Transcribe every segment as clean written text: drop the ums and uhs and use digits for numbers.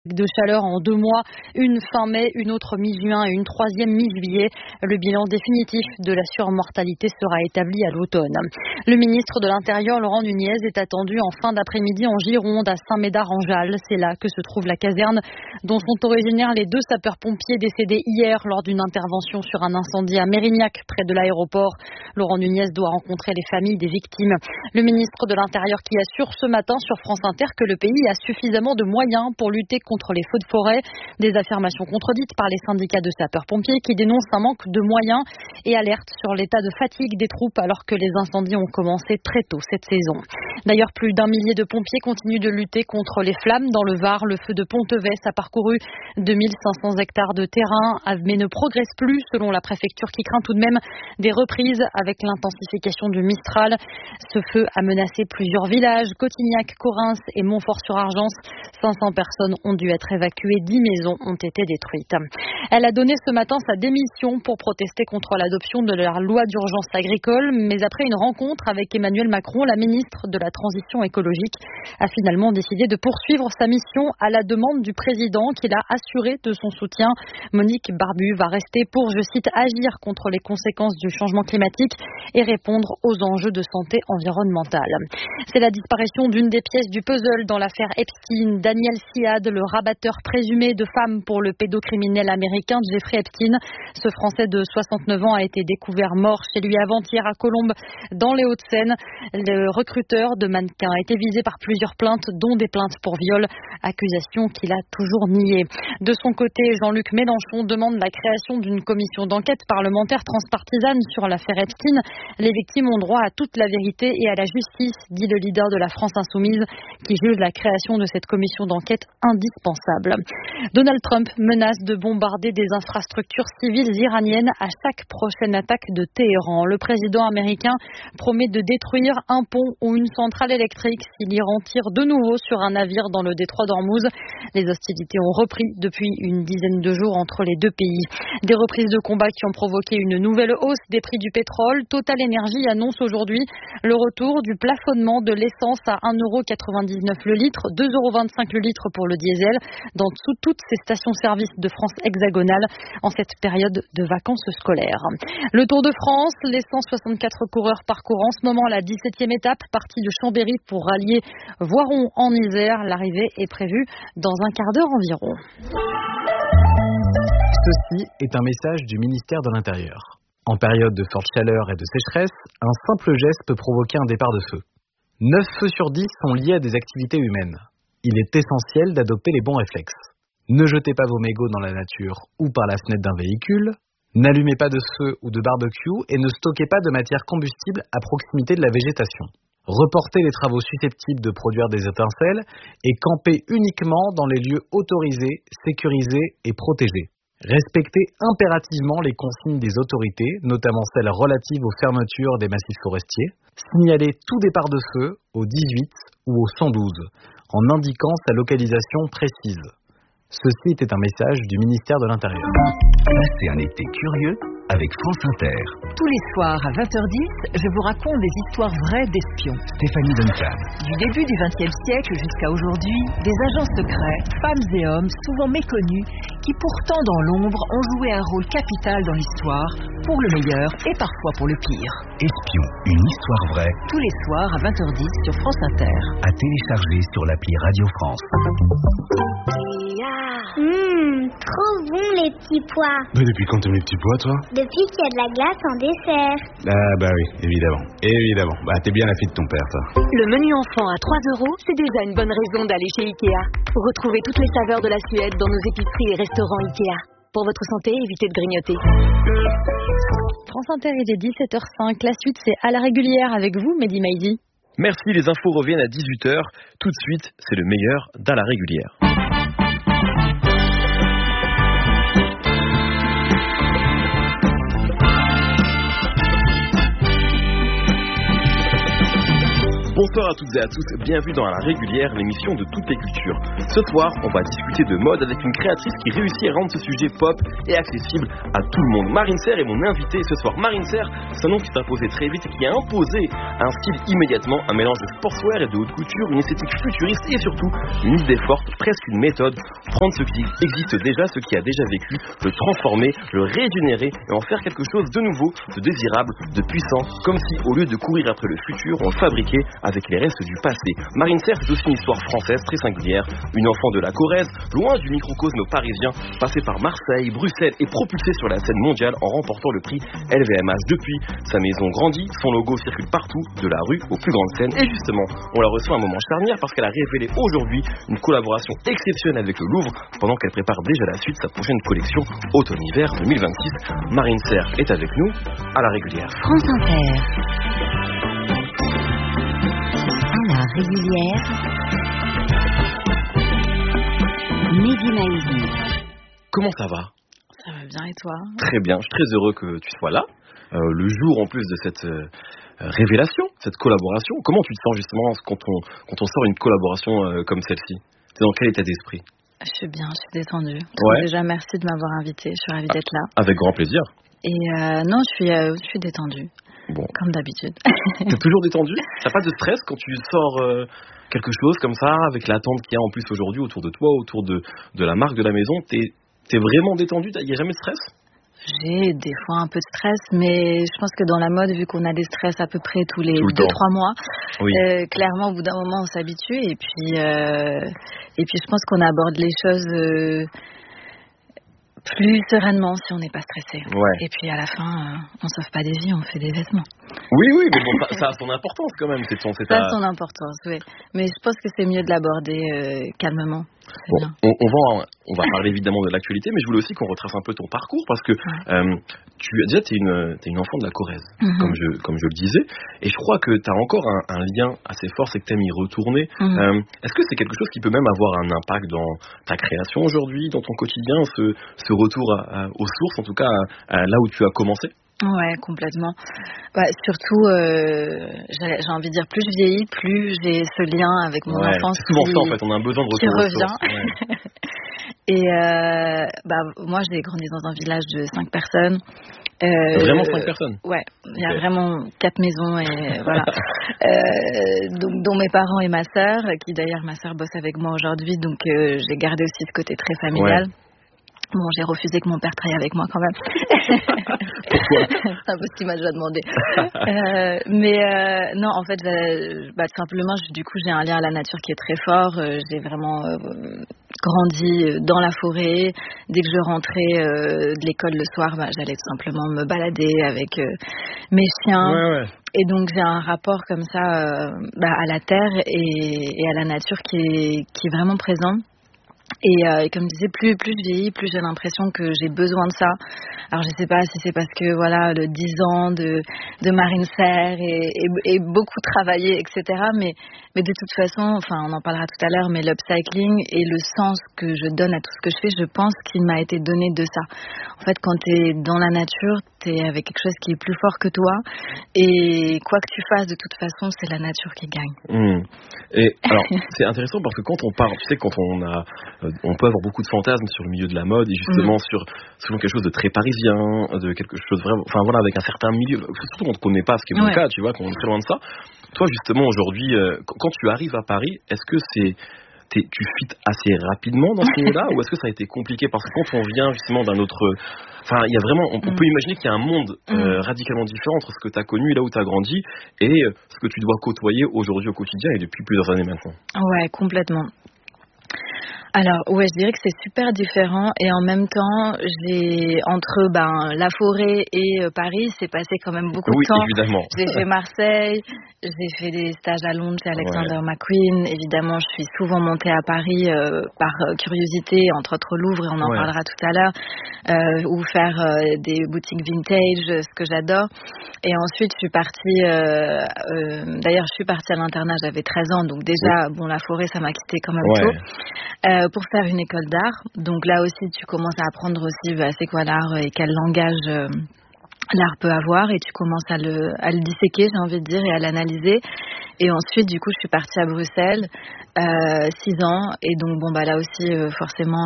de chaleur en 2 mois, une fin mai, une autre mi-juin et une troisième mi-juillet. Le bilan définitif de la surmortalité sera établi à l'automne. Le ministre de l'Intérieur, Laurent Nunez, est attendu en fin d'après-midi en Gironde, à Saint-Médard-en-Jalles. C'est là que se trouve la caserne dont sont originaires les 2 sapeurs-pompiers décédés hier lors d'une intervention sur un incendie à Mérignac, près de l'aéroport. Laurent Nunez doit rencontrer les familles des victimes. Le ministre de l'Intérieur qui assure ce matin sur France Inter que le pays a suffisamment de moyens pour lutter contre les feux de forêt. Des affirmations contredites par les syndicats de sapeurs-pompiers qui dénoncent un manque de moyens et alertent sur l'état de fatigue des troupes alors que les incendies ont commencé très tôt cette saison. D'ailleurs, plus d'1 millier de pompiers continuent de lutter contre les flammes dans le Var. Le feu de Pontevès a parcouru 2500 hectares de terrain, mais ne progresse plus selon la préfecture qui craint tout de même des reprises avec l'intensification du Mistral. Ce feu a menacé plusieurs villages, Cotignac, Correns et Montfort-sur-Argence. 500 personnes ont dû être évacuées, 10 maisons ont été détruites. Elle a donné ce matin sa démission pour protester contre l'adoption de la loi d'urgence agricole, mais après une rencontre avec Emmanuel Macron, la ministre de la Transition écologique a finalement décidé de poursuivre sa mission à la demande du président qu'il a assuré de son soutien. Monique Barbu va rester pour, je cite, agir contre les conséquences du changement climatique et répondre aux enjeux de santé environnementale. C'est la disparition d'une des pièces du puzzle dans l'affaire Epstein. Daniel Siad, le rabatteur présumé de femmes pour le pédocriminel américain Jeffrey Epstein. Ce Français de 69 ans a été découvert mort chez lui avant-hier à Colombes, dans les Hauts-de-Seine. Le recruteur de mannequins a été visé par plusieurs plaintes, dont des plaintes pour viol, accusation qu'il a toujours niée. De son côté, Jean-Luc Mélenchon demande la création d'une commission d'enquête parlementaire transpartisane sur l'affaire Epstein. Les victimes ont droit à toute la vérité et à la justice, dit le leader de la France Insoumise, qui juge la création de cette commission d'enquête indispensable. Donald Trump menace de bombarder des infrastructures civiles iraniennes à chaque prochaine attaque de Téhéran. Le président américain promet de détruire un pont ou une centrale électrique si l'Iran tire de nouveau sur un navire dans le détroit d'Ormuz. Les hostilités ont repris depuis une dizaine de jours entre les 2 pays. Des reprises de combat qui ont provoqué une nouvelle hausse des prix du pétrole. Total Energy annonce aujourd'hui le retour du plafonnement de l'essence à 1,99 € le litre, 2,25 € le litre pour le diesel, dans toutes ces stations-service de France hexagonale en cette période de vacances scolaires. Le Tour de France, les 164 coureurs parcourent en ce moment la 17e étape, partie de Chambéry pour rallier Voiron en Isère. L'arrivée est prévue dans un quart d'heure environ. Ceci est un message du ministère de l'Intérieur. En période de forte chaleur et de sécheresse, un simple geste peut provoquer un départ de feu. 9 feux sur 10 sont liés à des activités humaines. Il est essentiel d'adopter les bons réflexes. Ne jetez pas vos mégots dans la nature ou par la fenêtre d'un véhicule. N'allumez pas de feu ou de barbecue et ne stockez pas de matière combustible à proximité de la végétation. Reportez les travaux susceptibles de produire des étincelles et campez uniquement dans les lieux autorisés, sécurisés et protégés. Respectez impérativement les consignes des autorités, notamment celles relatives aux fermetures des massifs forestiers. Signalez tout départ de feu au 18 ou au 112 en indiquant sa localisation précise. Ceci était un message du ministère de l'Intérieur. Passez un été curieux avec France Inter. Tous les soirs à 20h10, je vous raconte des histoires vraies d'espions. Stéphanie Duncan. Du début du XXe siècle jusqu'à aujourd'hui, des agents secrets, femmes et hommes souvent méconnus, qui pourtant dans l'ombre ont joué un rôle capital dans l'histoire, pour le meilleur et parfois pour le pire. Espion, une histoire vraie. Tous les soirs à 20h10 sur France Inter. À télécharger sur l'appli Radio France. Trop bon les petits pois. Mais depuis quand t'aimes les petits pois, toi? Depuis qu'il y a de la glace en dessert. Ah bah oui, évidemment. Évidemment. Bah t'es bien la fille de ton père, toi. Le menu enfant à 3 €, c'est déjà une bonne raison d'aller chez Ikea. Retrouvez toutes les saveurs de la Suède dans nos épiceries et restaurants Ikea. Pour votre santé, évitez de grignoter. France Inter, il est 17h05. La suite, c'est à la régulière avec vous, Mehdi Maizi. Merci, les infos reviennent à 18h. Tout de suite, c'est le meilleur d'à la régulière. Bonsoir à toutes et à tous, bienvenue dans La Régulière, l'émission de toutes les cultures. Ce soir, on va discuter de mode avec une créatrice qui réussit à rendre ce sujet pop et accessible à tout le monde. Marine Serre est mon invitée ce soir. Marine Serre, c'est un nom qui s'est imposé très vite et qui a imposé un style immédiatement, un mélange de sportswear et de haute couture, une esthétique futuriste et surtout une idée forte, presque une méthode, prendre ce qui existe déjà, ce qui a déjà vécu, le transformer, le régénérer et en faire quelque chose de nouveau, de désirable, de puissant, comme si au lieu de courir après le futur, on le fabriquait avec les restes du passé. Marine Serre, c'est aussi une histoire française très singulière, une enfant de la Corrèze, loin du microcosme parisien, passée par Marseille, Bruxelles et propulsée sur la scène mondiale en remportant le prix LVMH. Depuis, sa maison grandit, son logo circule partout, de la rue aux plus grandes scènes et justement, on la reçoit à un moment charnière parce qu'elle a révélé aujourd'hui une collaboration exceptionnelle avec le Louvre pendant qu'elle prépare déjà la suite de sa prochaine collection automne-hiver 2026. Marine Serre est avec nous à La Régulière. France Inter. La Régulière, Mehdi Maizi. Comment ça va? Ça va bien et toi? Très bien, je suis très heureux que tu sois là. Le jour en plus de cette révélation, cette collaboration. Comment tu te sens justement quand on sort une collaboration comme celle-ci? T'es dans quel état d'esprit? Je suis bien, je suis détendue. Ouais. Déjà, merci de m'avoir invitée, je suis ravie d'être là. Avec grand plaisir. Et non, je suis détendue. Bon. Comme d'habitude. T'es toujours détendu? T'as pas de stress quand tu sors quelque chose comme ça, avec l'attente qu'il y a en plus aujourd'hui autour de toi, autour de la marque de la maison? T'es vraiment détendu? Il n'y a jamais de stress? J'ai des fois un peu de stress, mais je pense que dans la mode, vu qu'on a des stress à peu près tous les 2-3 mois, oui. Clairement, au bout d'un moment, on s'habitue. Et puis je pense qu'on aborde les choses plus sereinement si on n'est pas stressé. Ouais. Et puis à la fin, on sauve pas des vies, on fait des vêtements. Oui, mais bon, ça a son importance quand même. Ça a son importance, oui. Mais je pense que c'est mieux de l'aborder calmement. Bon, on va parler évidemment de l'actualité, mais je voulais aussi qu'on retrace un peu ton parcours parce que t'es une enfant de la Corrèze, comme je le disais, et je crois que t'as encore un lien assez fort, c'est que t'aimes y retourner. Est-ce que c'est quelque chose qui peut même avoir un impact dans ta création aujourd'hui, dans ton quotidien, ce retour aux sources, en tout cas là où tu as commencé? Ouais, complètement. Surtout, j'ai envie de dire, plus je vieillis, plus j'ai ce lien avec mon enfance. C'est souvent ça en fait, on a un besoin de retour aux sources. Ouais. Et moi, j'ai grandi dans un village de 5 personnes. Vraiment 5 personnes? Ouais. Il y a vraiment 4 maisons et voilà. Dont mes parents et ma sœur, qui d'ailleurs ma sœur bosse avec moi aujourd'hui, donc j'ai gardé aussi ce côté très familial. Ouais. Bon, j'ai refusé que mon père travaille avec moi quand même. Pourquoi? C'est un peu ce qu'il m'a déjà demandé. Non, en fait, tout simplement, du coup, j'ai un lien à la nature qui est très fort. J'ai vraiment grandi dans la forêt. Dès que je rentrais de l'école le soir, j'allais tout simplement me balader avec mes chiens. Ouais. Et donc j'ai un rapport comme ça à la terre et à la nature qui est vraiment présent. Et comme je disais, plus je vieillis, plus j'ai l'impression que j'ai besoin de ça. Alors je sais pas si c'est parce que voilà, le 10 ans de Marine Serre et beaucoup travaillé, etc. Mais de toute façon, enfin on en parlera tout à l'heure, mais l'upcycling et le sens que je donne à tout ce que je fais, je pense qu'il m'a été donné de ça. En fait, quand t'es dans la nature, t'es avec quelque chose qui est plus fort que toi. Et quoi que tu fasses, de toute façon, c'est la nature qui gagne. Et alors, c'est intéressant parce que quand on parle, tu sais, quand on peut avoir beaucoup de fantasmes sur le milieu de la mode et justement sur quelque chose de très parisien, de quelque chose vraiment, enfin voilà, avec un certain milieu, surtout quand on ne connaît pas ce qui est mon cas, tu vois, quand on est très loin de ça. Toi, justement, aujourd'hui, quand tu arrives à Paris, est-ce que tu fites assez rapidement dans ce milieu-là ou est-ce que ça a été compliqué? Parce que quand on vient justement d'un autre... Enfin, il y a vraiment... On peut imaginer qu'il y a un monde radicalement différent entre ce que tu as connu là où tu as grandi et ce que tu dois côtoyer aujourd'hui au quotidien et depuis plusieurs années maintenant. Ouais, complètement. Alors, ouais, je dirais que c'est super différent et en même temps, entre la forêt et Paris, c'est passé quand même beaucoup de temps. Oui, évidemment. J'ai fait Marseille, j'ai fait des stages à Londres chez Alexander McQueen. Évidemment, je suis souvent montée à Paris par curiosité, entre autres au Louvre, et on en parlera tout à l'heure, ou faire des boutiques vintage, ce que j'adore. Et ensuite, je suis partie, d'ailleurs, je suis partie à l'internat, j'avais 13 ans, donc déjà, la forêt, ça m'a quittée quand même tôt. Pour faire une école d'art. Donc là aussi, tu commences à apprendre aussi c'est quoi l'art et quel langage l'art peut avoir et tu commences à le disséquer, j'ai envie de dire, et à l'analyser. Et ensuite, du coup, je suis partie à Bruxelles, 6 ans. Et donc, bon, bah là aussi, forcément,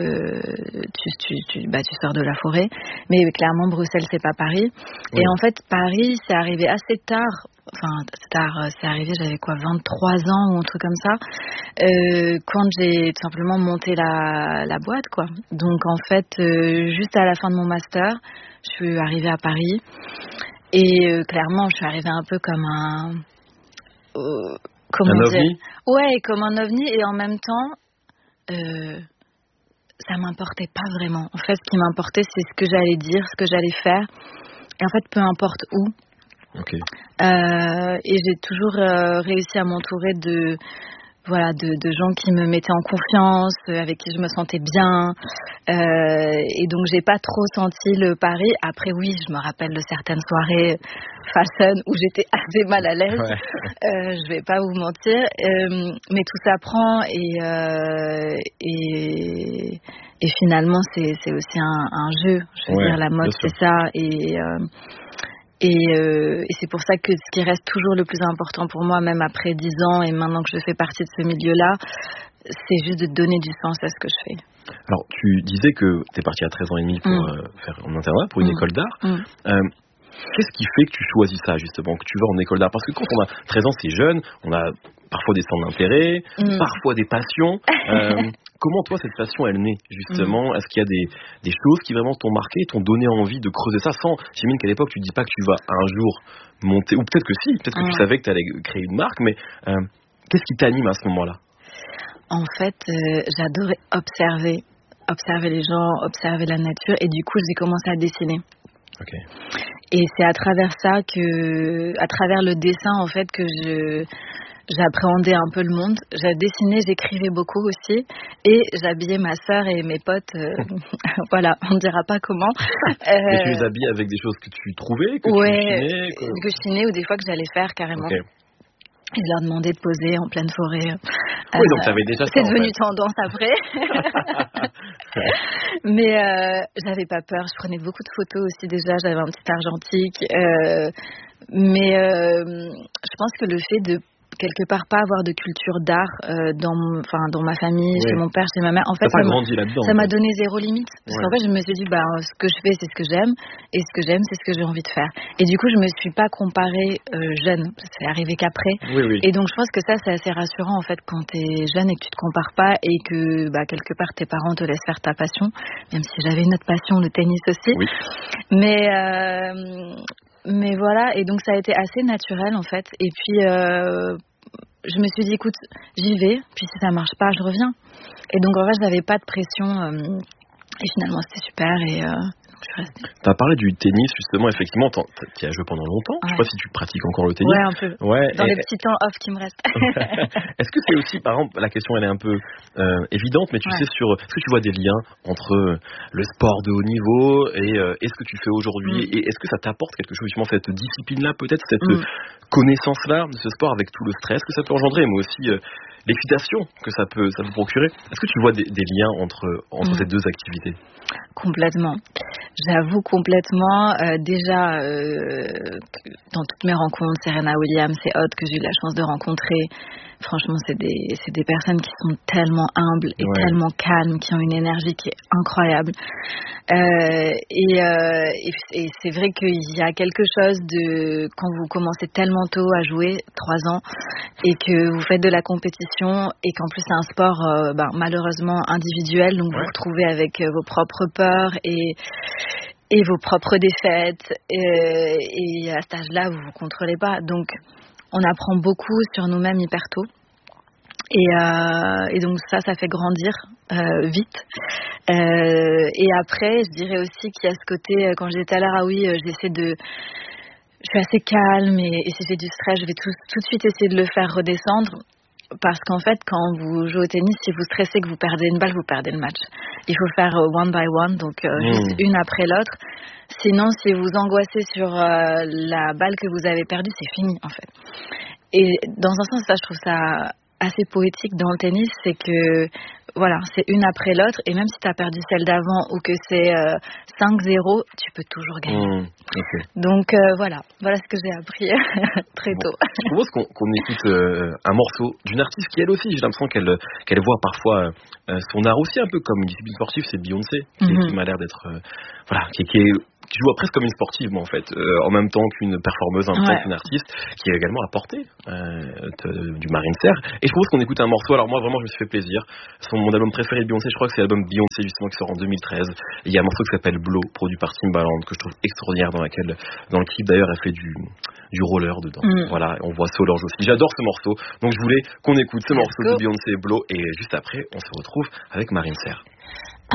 tu sors de la forêt. Mais clairement, Bruxelles, c'est pas Paris. Oui. Et en fait, Paris, c'est arrivé assez tard. Enfin, c'est arrivé, j'avais 23 ans ou un truc comme ça, quand j'ai tout simplement monté la boîte, quoi. Donc, en fait, juste à la fin de mon master, je suis arrivée à Paris. Et clairement, je suis arrivée un peu comme un ovni ? Ouais, comme un ovni. Et en même temps, ça m'importait pas vraiment. En fait, ce qui m'importait, c'est ce que j'allais dire, ce que j'allais faire. Et en fait, peu importe où. Okay. Et j'ai toujours réussi à m'entourer de gens qui me mettaient en confiance, avec qui je me sentais bien. Et donc, j'ai pas trop senti le pari. Après, oui, je me rappelle de certaines soirées fashion où j'étais assez mal à l'aise. Ouais. Je vais pas vous mentir. Mais tout s'apprend et finalement, c'est aussi un jeu. Je veux dire, la mode, c'est ça. Et c'est pour ça que ce qui reste toujours le plus important pour moi, même après 10 ans et maintenant que je fais partie de ce milieu-là, c'est juste de donner du sens à ce que je fais. Alors, tu disais que tu es partie à 13 ans et demi pour faire un internat, pour une école d'art. Qu'est-ce qui fait que tu choisis ça, justement, que tu vas en école d'art ? Parce que quand on a 13 ans, c'est jeune, on a parfois des centres d'intérêt, parfois des passions. Comment, toi, cette passion, elle naît, justement ? Est-ce qu'il y a des choses qui vraiment t'ont marqué, t'ont donné envie de creuser ça sans... J'imagine qu'à l'époque, tu ne dis pas que tu vas un jour monter... Ou peut-être que si, peut-être que tu savais que tu allais créer une marque, mais qu'est-ce qui t'anime à ce moment-là ? En fait, j'adorais observer les gens, observer la nature. Et du coup, j'ai commencé à dessiner. Okay. Et c'est à travers ça à travers le dessin, en fait, que j'appréhendais un peu le monde. J'ai dessiné, j'écrivais beaucoup aussi. Et j'habillais ma sœur et mes potes. Voilà, on ne dira pas comment. Mais tu les habilles avec des choses que tu trouvais, que je chinais ou des fois que j'allais faire carrément. Okay. Et je leur demandais de poser en pleine forêt. Oui, donc t'avais déjà ça. C'est devenu tendance après. Mais j'avais pas peur. Je prenais beaucoup de photos aussi déjà. J'avais un petit argentique. Mais je pense que le fait de quelque part pas avoir de culture d'art dans ma famille, chez mon père, chez ma mère, en fait ça m'a donné zéro limite parce qu'en fait je me suis dit ce que je fais c'est ce que j'aime et ce que j'aime c'est ce que j'ai envie de faire et du coup je me suis pas comparée jeune, c'est arrivé qu'après et donc je pense que ça c'est assez rassurant en fait quand t'es jeune et que tu te compares pas et que quelque part tes parents te laissent faire ta passion, même si j'avais une autre passion, le tennis aussi, mais voilà, et donc ça a été assez naturel en fait. Et puis je me suis dit écoute, j'y vais, puis si ça marche pas, je reviens. Et donc en fait, je n'avais pas de pression et finalement c'était super et je suis restée. Tu as parlé du tennis justement, effectivement, tu as joué pendant longtemps. Je sais pas si tu pratiques encore le tennis. Ouais, un peu. Dans les petits temps off qui me restent. Est-ce que c'est aussi, par exemple, la question elle est un peu évidente, mais tu sais est-ce que tu vois des liens entre le sport de haut niveau et ce que tu fais aujourd'hui et est-ce que ça t'apporte quelque chose, justement, cette discipline-là, peut-être, cette connaissance-là de ce sport avec tout le stress que ça peut engendrer, mais aussi l'excitation que ça peut procurer. Est-ce que tu vois des liens entre ces deux activités ? Complètement. J'avoue complètement. Déjà, dans toutes mes rencontres, Serena Williams et autres que j'ai eu la chance de rencontrer, franchement, c'est des personnes qui sont tellement humbles et tellement calmes, qui ont une énergie qui est incroyable. Et c'est vrai qu'il y a quelque chose de quand vous commencez tellement tôt à jouer, 3 ans, et que vous faites de la compétition et qu'en plus c'est un sport malheureusement individuel, donc vous vous retrouvez avec vos propres peurs et vos propres défaites et à cet âge-là vous vous contrôlez pas, donc on apprend beaucoup sur nous-mêmes hyper tôt et donc ça fait grandir vite et après je dirais aussi qu'il y a ce côté quand j'étais à l'Araoui, je suis assez calme et si j'ai du stress je vais tout de suite essayer de le faire redescendre. Parce qu'en fait, quand vous jouez au tennis, si vous stressez que vous perdez une balle, vous perdez le match. Il faut faire one by one, donc juste une après l'autre. Sinon, si vous angoissez sur la balle que vous avez perdue, c'est fini, en fait. Et dans un sens, ça, je trouve ça assez poétique dans le tennis, c'est que voilà, c'est une après l'autre. Et même si tu as perdu celle d'avant ou que c'est 5-0, tu peux toujours gagner. Okay. Donc voilà ce que j'ai appris très tôt. Je propose qu'on écoute un morceau d'une artiste qui, elle aussi, j'ai l'impression qu'elle voit parfois son art aussi un peu comme une discipline sportive. C'est Beyoncé, qui m'a l'air d'être... qui joue presque comme une sportive, moi, en fait, en même temps qu'une performeuse, en même temps qu'une artiste, qui a également apporté du Marine Serre. Et je propose qu'on écoute un morceau. Alors moi, vraiment, je me suis fait plaisir. Mon album préféré de Beyoncé, je crois que c'est l'album Beyoncé, justement, qui sort en 2013. Et il y a un morceau qui s'appelle Blow, produit par Timbaland, que je trouve extraordinaire, dans le clip, d'ailleurs, elle fait du roller dedans. Voilà, on voit Solange aussi. J'adore ce morceau. Donc je voulais qu'on écoute ce morceau de Beyoncé, Blow, et juste après, on se retrouve avec Marine Serre.